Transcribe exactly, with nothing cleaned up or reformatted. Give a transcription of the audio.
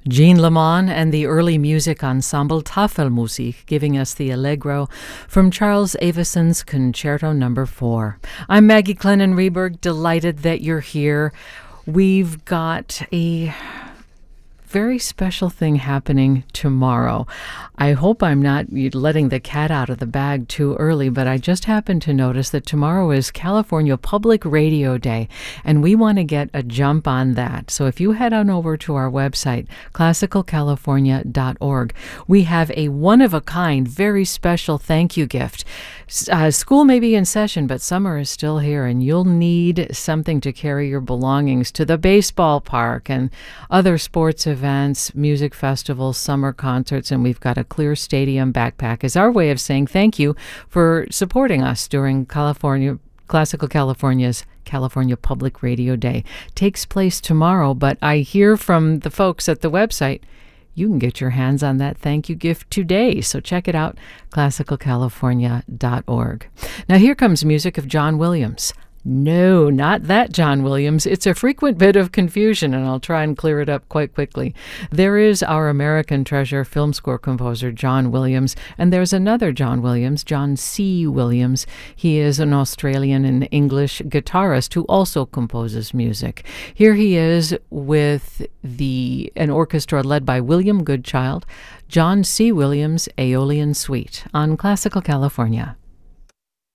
Jean Lemon and the early music ensemble Tafelmusik giving us the Allegro from Charles Aveson's Concerto Number four. I'm Maggie Clennon Reberg, delighted that you're here. We've got a very special thing happening tomorrow. I hope I'm not letting the cat out of the bag too early, but I just happened to notice that tomorrow is California Public Radio Day, and we want to get a jump on that. So if you head on over to our website, classical california dot org, we have a one-of-a-kind, very special thank you gift. Uh, school may be in session, but summer is still here, and you'll need something to carry your belongings to the baseball park and other sports events, music festivals, summer concerts, and we've got a Clear Stadium backpack as our way of saying thank you for supporting us during California Classical California's California Public Radio Day. Takes place tomorrow, but I hear from the folks at the website you can get your hands on that thank you gift today. So check it out, classical california dot org. Now here comes music of John Williams. No, not that John Williams. It's a frequent bit of confusion, and I'll try and clear it up quite quickly. There is our American treasure film score composer, John Williams, and there's another John Williams, John C. Williams. He is an Australian and English guitarist who also composes music. Here he is with the an orchestra led by William Goodchild, John C. Williams' Aeolian Suite on Classical California.